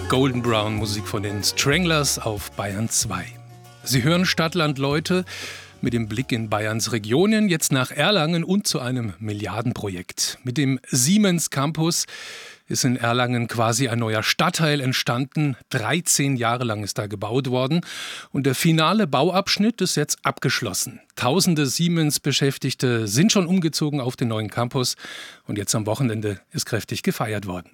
Golden Brown Musik von den Stranglers auf Bayern 2. Sie hören Stadtland Leute mit dem Blick in Bayerns Regionen, jetzt nach Erlangen und zu einem Milliardenprojekt. Mit dem Siemens Campus ist in Erlangen quasi ein neuer Stadtteil entstanden. 13 Jahre lang ist da gebaut worden und der finale Bauabschnitt ist jetzt abgeschlossen. Tausende Siemens-Beschäftigte sind schon umgezogen auf den neuen Campus und jetzt am Wochenende ist kräftig gefeiert worden.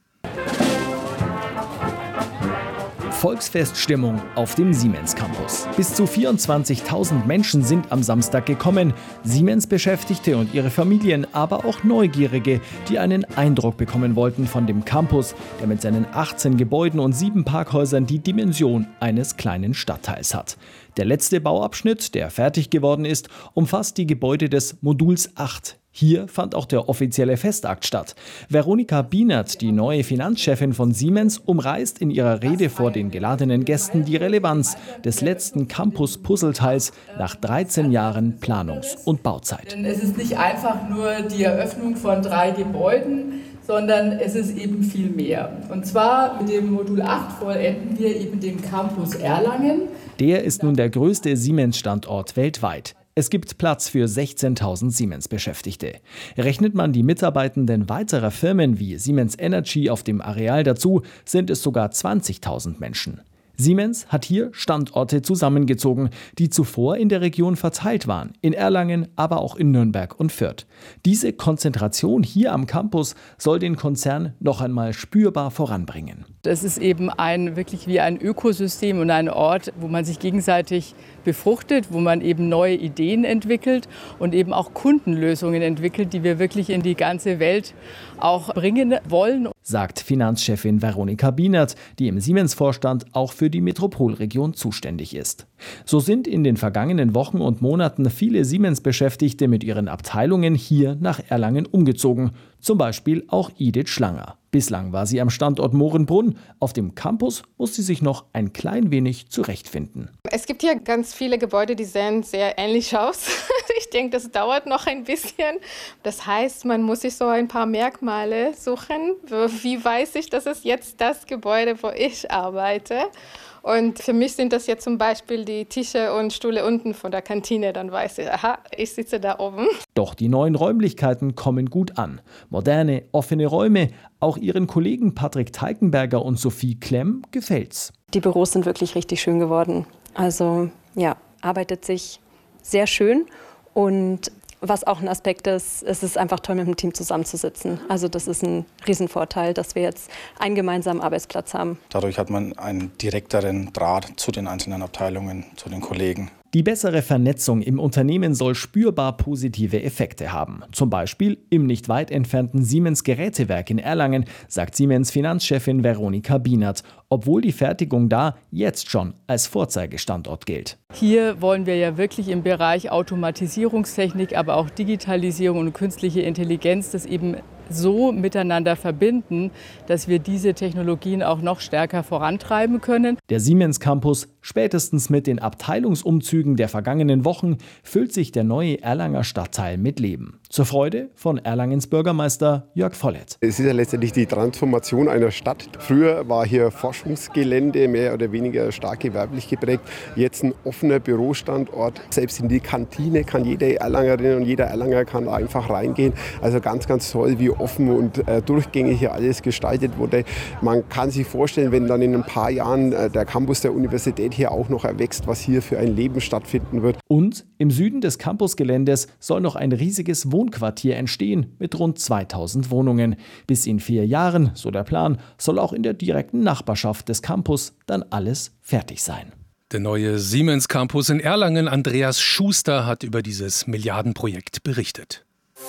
Volksfeststimmung auf dem Siemens Campus. Bis zu 24.000 Menschen sind am Samstag gekommen. Siemens-Beschäftigte und ihre Familien, aber auch Neugierige, die einen Eindruck bekommen wollten von dem Campus, der mit seinen 18 Gebäuden und 7 Parkhäusern die Dimension eines kleinen Stadtteils hat. Der letzte Bauabschnitt, der fertig geworden ist, umfasst die Gebäude des Moduls 8. Hier fand auch der offizielle Festakt statt. Veronika Bienert, die neue Finanzchefin von Siemens, umreißt in ihrer Rede vor den geladenen Gästen die Relevanz des letzten Campus-Puzzleteils nach 13 Jahren Planungs- und Bauzeit. Es ist nicht einfach nur die Eröffnung von 3 Gebäuden, sondern es ist eben viel mehr. Und zwar mit dem Modul 8 vollenden wir eben den Campus Erlangen. Der ist nun der größte Siemens-Standort weltweit. Es gibt Platz für 16.000 Siemens-Beschäftigte. Rechnet man die Mitarbeitenden weiterer Firmen wie Siemens Energy auf dem Areal dazu, sind es sogar 20.000 Menschen. Siemens hat hier Standorte zusammengezogen, die zuvor in der Region verteilt waren, in Erlangen, aber auch in Nürnberg und Fürth. Diese Konzentration hier am Campus soll den Konzern noch einmal spürbar voranbringen. Es ist eben wirklich wie ein Ökosystem und ein Ort, wo man sich gegenseitig befruchtet, wo man eben neue Ideen entwickelt und eben auch Kundenlösungen entwickelt, die wir wirklich in die ganze Welt auch bringen wollen. Sagt Finanzchefin Veronika Bienert, die im Siemens-Vorstand auch für die Metropolregion zuständig ist. So sind in den vergangenen Wochen und Monaten viele Siemens-Beschäftigte mit ihren Abteilungen hier nach Erlangen umgezogen. Zum Beispiel auch Edith Schlanger. Bislang war sie am Standort Mohrenbrunn. Auf dem Campus muss sie sich noch ein klein wenig zurechtfinden. Es gibt hier ganz viele Gebäude, die sehen sehr ähnlich aus. Ich denke, das dauert noch ein bisschen. Das heißt, man muss sich so ein paar Merkmale suchen. Wie weiß ich, das ist jetzt das Gebäude, wo ich arbeite? Und für mich sind das jetzt zum Beispiel die Tische und Stühle unten von der Kantine. Dann weiß ich, aha, ich sitze da oben. Doch die neuen Räumlichkeiten kommen gut an. Moderne, offene Räume. Auch ihren Kollegen Patrick Teikenberger und Sophie Klemm gefällt's. Die Büros sind wirklich richtig schön geworden. Also ja, arbeitet sich sehr schön. Und was auch ein Aspekt ist, es ist einfach toll, mit dem Team zusammenzusitzen. Also das ist ein Riesenvorteil, dass wir jetzt einen gemeinsamen Arbeitsplatz haben. Dadurch hat man einen direkteren Draht zu den einzelnen Abteilungen, zu den Kollegen. Die bessere Vernetzung im Unternehmen soll spürbar positive Effekte haben. Zum Beispiel im nicht weit entfernten Siemens Gerätewerk in Erlangen, sagt Siemens Finanzchefin Veronika Bienert, obwohl die Fertigung da jetzt schon als Vorzeigestandort gilt. Hier wollen wir ja wirklich im Bereich Automatisierungstechnik, aber auch Digitalisierung und künstliche Intelligenz das eben so miteinander verbinden, dass wir diese Technologien auch noch stärker vorantreiben können. Der Siemens Campus, spätestens mit den Abteilungsumzügen der vergangenen Wochen, füllt sich der neue Erlanger Stadtteil mit Leben. Zur Freude von Erlangens Bürgermeister Jörg Vollert. Es ist ja letztendlich die Transformation einer Stadt. Früher war hier Forschungsgelände, mehr oder weniger stark gewerblich geprägt. Jetzt ein offener Bürostandort. Selbst in die Kantine kann jede Erlangerin und jeder Erlanger kann einfach reingehen. Also ganz, ganz toll, wie offen und durchgängig hier alles gestaltet wurde. Man kann sich vorstellen, wenn dann in ein paar Jahren der Campus der Universität hier auch noch erwächst, was hier für ein Leben stattfinden wird. Und im Süden des Campusgeländes soll noch ein riesiges Wohnquartier entstehen mit rund 2000 Wohnungen. Bis in 4 Jahren, so der Plan, soll auch in der direkten Nachbarschaft des Campus dann alles fertig sein. Der neue Siemens Campus in Erlangen, Andreas Schuster, hat über dieses Milliardenprojekt berichtet.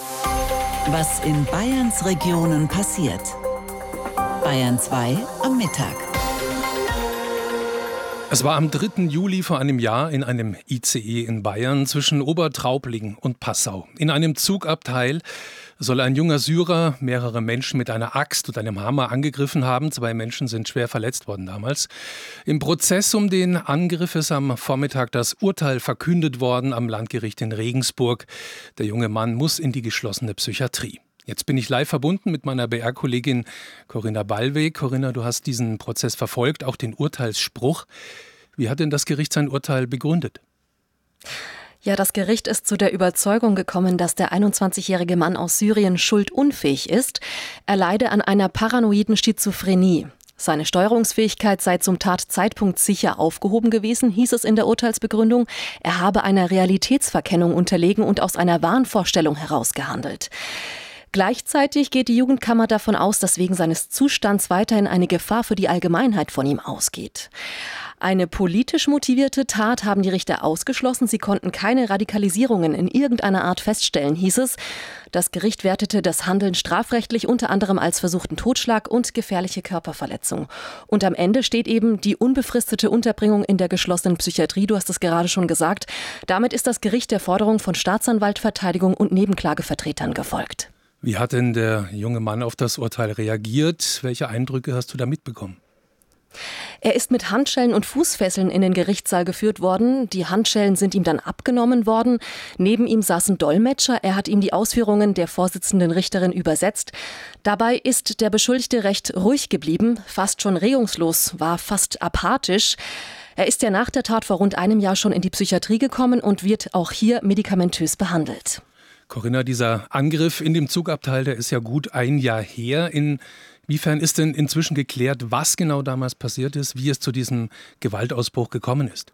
Was in Bayerns Regionen passiert. Bayern 2 am Mittag. Es war am 3. Juli vor einem Jahr in einem ICE in Bayern zwischen Obertraublingen und Passau. In einem Zugabteil soll ein junger Syrer mehrere Menschen mit einer Axt und einem Hammer angegriffen haben. 2 Menschen sind schwer verletzt worden damals. Im Prozess um den Angriff ist am Vormittag das Urteil verkündet worden am Landgericht in Regensburg. Der junge Mann muss in die geschlossene Psychiatrie. Jetzt bin ich live verbunden mit meiner BR-Kollegin Corinna Ballweg. Corinna, du hast diesen Prozess verfolgt, auch den Urteilsspruch. Wie hat denn das Gericht sein Urteil begründet? Ja, das Gericht ist zu der Überzeugung gekommen, dass der 21-jährige Mann aus Syrien schuldunfähig ist. Er leide an einer paranoiden Schizophrenie. Seine Steuerungsfähigkeit sei zum Tatzeitpunkt sicher aufgehoben gewesen, hieß es in der Urteilsbegründung. Er habe einer Realitätsverkennung unterlegen und aus einer Wahnvorstellung heraus gehandelt. Gleichzeitig geht die Jugendkammer davon aus, dass wegen seines Zustands weiterhin eine Gefahr für die Allgemeinheit von ihm ausgeht. Eine politisch motivierte Tat haben die Richter ausgeschlossen. Sie konnten keine Radikalisierungen in irgendeiner Art feststellen, hieß es. Das Gericht wertete das Handeln strafrechtlich unter anderem als versuchten Totschlag und gefährliche Körperverletzung. Und am Ende steht eben die unbefristete Unterbringung in der geschlossenen Psychiatrie. Du hast es gerade schon gesagt. Damit ist das Gericht der Forderung von Staatsanwalt, Verteidigung und Nebenklagevertretern gefolgt. Wie hat denn der junge Mann auf das Urteil reagiert? Welche Eindrücke hast du da mitbekommen? Er ist mit Handschellen und Fußfesseln in den Gerichtssaal geführt worden. Die Handschellen sind ihm dann abgenommen worden. Neben ihm saß ein Dolmetscher. Er hat ihm die Ausführungen der vorsitzenden Richterin übersetzt. Dabei ist der Beschuldigte recht ruhig geblieben, fast schon regungslos, war fast apathisch. Er ist ja nach der Tat vor rund einem Jahr schon in die Psychiatrie gekommen und wird auch hier medikamentös behandelt. Corinna, dieser Angriff in dem Zugabteil, der ist ja gut ein Jahr her. Inwiefern ist denn inzwischen geklärt, was genau damals passiert ist, wie es zu diesem Gewaltausbruch gekommen ist?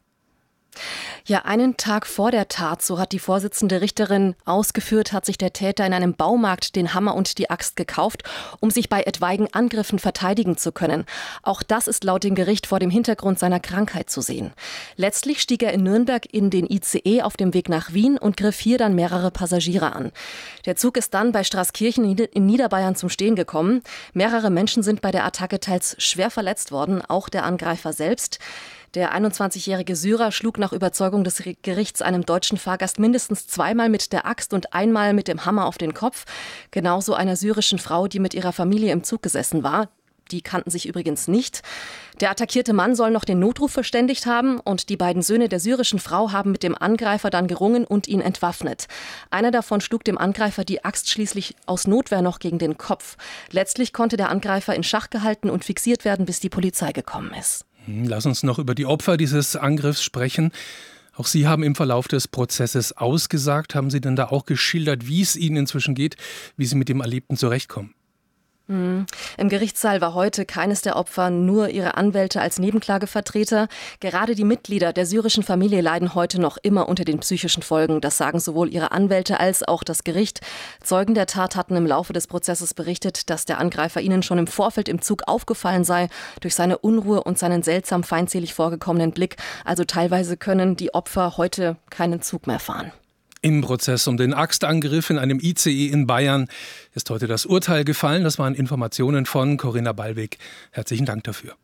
Ja, einen Tag vor der Tat, so hat die Vorsitzende Richterin ausgeführt, hat sich der Täter in einem Baumarkt den Hammer und die Axt gekauft, um sich bei etwaigen Angriffen verteidigen zu können. Auch das ist laut dem Gericht vor dem Hintergrund seiner Krankheit zu sehen. Letztlich stieg er in Nürnberg in den ICE auf dem Weg nach Wien und griff hier dann mehrere Passagiere an. Der Zug ist dann bei Straßkirchen in Niederbayern zum Stehen gekommen. Mehrere Menschen sind bei der Attacke teils schwer verletzt worden, auch der Angreifer selbst. Der 21-jährige Syrer schlug nach Überzeugung des Gerichts einem deutschen Fahrgast mindestens zweimal mit der Axt und einmal mit dem Hammer auf den Kopf. Genauso einer syrischen Frau, die mit ihrer Familie im Zug gesessen war. Die kannten sich übrigens nicht. Der attackierte Mann soll noch den Notruf verständigt haben und die beiden Söhne der syrischen Frau haben mit dem Angreifer dann gerungen und ihn entwaffnet. Einer davon schlug dem Angreifer die Axt schließlich aus Notwehr noch gegen den Kopf. Letztlich konnte der Angreifer in Schach gehalten und fixiert werden, bis die Polizei gekommen ist. Lass uns noch über die Opfer dieses Angriffs sprechen. Auch Sie haben im Verlauf des Prozesses ausgesagt. Haben Sie denn da auch geschildert, wie es Ihnen inzwischen geht, wie Sie mit dem Erlebten zurechtkommen? Im Gerichtssaal war heute keines der Opfer, nur ihre Anwälte als Nebenklagevertreter. Gerade die Mitglieder der syrischen Familie leiden heute noch immer unter den psychischen Folgen. Das sagen sowohl ihre Anwälte als auch das Gericht. Zeugen der Tat hatten im Laufe des Prozesses berichtet, dass der Angreifer ihnen schon im Vorfeld im Zug aufgefallen sei durch seine Unruhe und seinen seltsam feindselig vorgekommenen Blick. Also teilweise können die Opfer heute keinen Zug mehr fahren. Im Prozess um den Axtangriff in einem ICE in Bayern ist heute das Urteil gefallen. Das waren Informationen von Corinna Ballweg. Herzlichen Dank dafür.